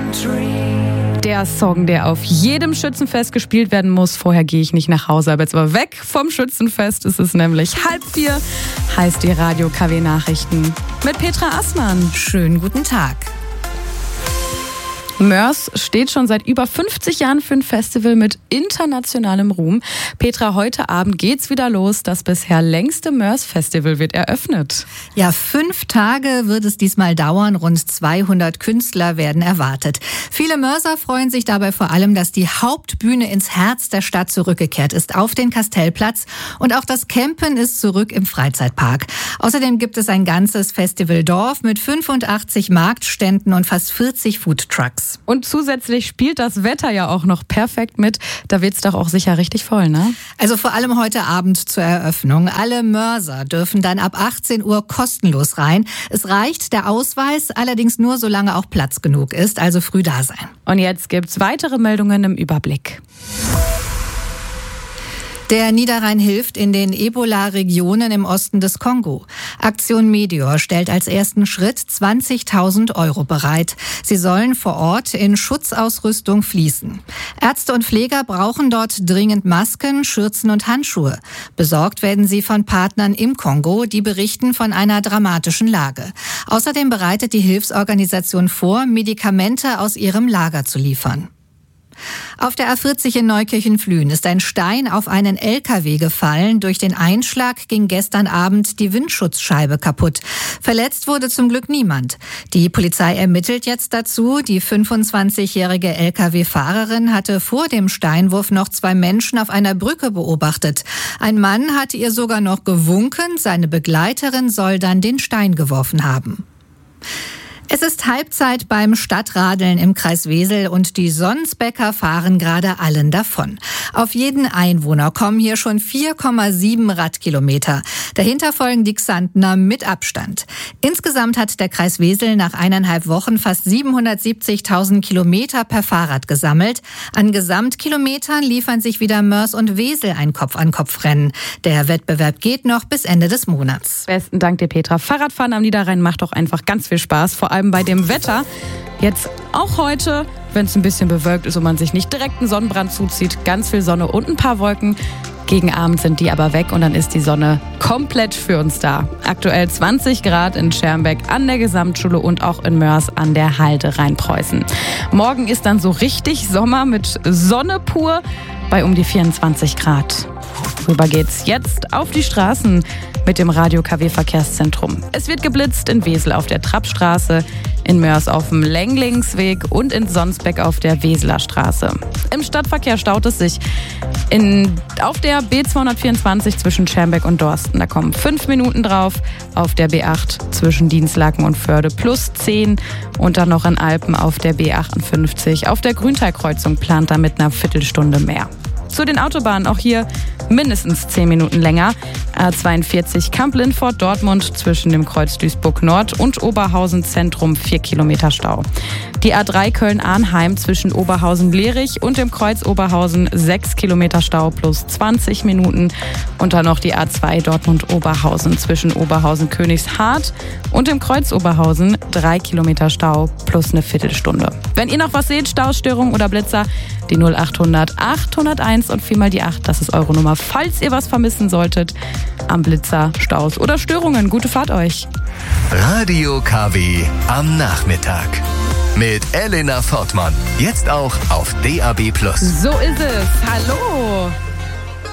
Der Song, der auf jedem Schützenfest gespielt werden muss. Vorher gehe ich nicht nach Hause, aber jetzt mal weg vom Schützenfest. Es ist nämlich 3:30, heißt die Radio KW Nachrichten mit Petra Assmann. Schönen guten Tag. Mörs steht schon seit über 50 Jahren für ein Festival mit internationalem Ruhm. Petra, heute Abend geht's wieder los. Das bisher längste Mörs-Festival wird eröffnet. Ja, 5 Tage wird es diesmal dauern. Rund 200 Künstler werden erwartet. Viele Mörser freuen sich dabei vor allem, dass die Hauptbühne ins Herz der Stadt zurückgekehrt ist, auf den Kastellplatz. Und auch das Campen ist zurück im Freizeitpark. Außerdem gibt es ein ganzes Festivaldorf mit 85 Marktständen und fast 40 Foodtrucks. Und zusätzlich spielt das Wetter ja auch noch perfekt mit. Da wird's doch auch sicher richtig voll, ne? Also vor allem heute Abend zur Eröffnung. Alle Mörser dürfen dann ab 18 Uhr kostenlos rein. Es reicht der Ausweis, allerdings nur solange auch Platz genug ist, also früh da sein. Und jetzt gibt's weitere Meldungen im Überblick. Der Niederrhein hilft in den Ebola-Regionen im Osten des Kongo. Aktion Meteor stellt als ersten Schritt 20.000 € bereit. Sie sollen vor Ort in Schutzausrüstung fließen. Ärzte und Pfleger brauchen dort dringend Masken, Schürzen und Handschuhe. Besorgt werden sie von Partnern im Kongo, die berichten von einer dramatischen Lage. Außerdem bereitet die Hilfsorganisation vor, Medikamente aus ihrem Lager zu liefern. Auf der A40 in Neukirchen-Flühen ist ein Stein auf einen LKW gefallen. Durch den Einschlag ging gestern Abend die Windschutzscheibe kaputt. Verletzt wurde zum Glück niemand. Die Polizei ermittelt jetzt dazu. Die 25-jährige LKW-Fahrerin hatte vor dem Steinwurf noch 2 Menschen auf einer Brücke beobachtet. Ein Mann hatte ihr sogar noch gewunken. Seine Begleiterin soll dann den Stein geworfen haben. Es ist Halbzeit beim Stadtradeln im Kreis Wesel und die Sonnensbecker fahren gerade allen davon. Auf jeden Einwohner kommen hier schon 4,7 Radkilometer. Dahinter folgen die Xantner mit Abstand. Insgesamt hat der Kreis Wesel nach 1,5 Wochen fast 770.000 Kilometer per Fahrrad gesammelt. An Gesamtkilometern liefern sich wieder Mörs und Wesel ein Kopf-an-Kopf-Rennen. Der Wettbewerb geht noch bis Ende des Monats. Besten Dank dir, Petra. Fahrradfahren am Niederrhein macht doch einfach ganz viel Spaß, vor allem bei dem Wetter. Jetzt auch heute, wenn es ein bisschen bewölkt ist und man sich nicht direkt einen Sonnenbrand zuzieht, ganz viel Sonne und ein paar Wolken. Gegen Abend sind die aber weg und dann ist die Sonne komplett für uns da. Aktuell 20 Grad in Schermbeck an der Gesamtschule und auch in Mörs an der Halde Rheinpreußen. Morgen ist dann so richtig Sommer mit Sonne pur bei um die 24 Grad. Rüber geht's jetzt auf die Straßen mit dem Radio KW Verkehrszentrum. Es wird geblitzt in Wesel auf der Trappstraße, in Mörs auf dem Lenglingsweg und in Sonsbeck auf der Weseler Straße. Im Stadtverkehr staut es sich auf der B224 zwischen Schermbeck und Dorsten. Da kommen 5 Minuten drauf. Auf der B8 zwischen Dienstlaken und Förde plus 10. Und dann noch in Alpen auf der B58. Auf der Grünteilkreuzung plant er mit einer Viertelstunde mehr. Zu den Autobahnen auch hier mindestens 10 Minuten länger. A42 Kamp-Lindfort-Dortmund zwischen dem Kreuz Duisburg-Nord und Oberhausen Zentrum 4 Kilometer Stau. Die A3 Köln-Arnheim zwischen Oberhausen-Blierich und dem Kreuz Oberhausen 6 Kilometer Stau plus 20 Minuten. Und dann noch die A2 Dortmund-Oberhausen zwischen Oberhausen-Königshardt und dem Kreuz Oberhausen 3 Kilometer Stau plus eine Viertelstunde. Wenn ihr noch was seht, Staustörungen oder Blitzer, die 0800 801 und 4 mal die 8, das ist eure Nummer, falls ihr was vermissen solltet. Am Blitzer, Staus oder Störungen. Gute Fahrt euch. Radio KW am Nachmittag. Mit Elena Fortmann. Jetzt auch auf DAB+. So ist es. Hallo.